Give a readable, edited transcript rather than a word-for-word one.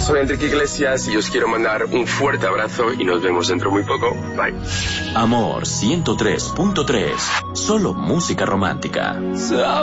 soy Enrique Iglesias y os quiero mandar un fuerte abrazo y nos vemos dentro muy poco. Bye. Amor 103.3, solo música romántica.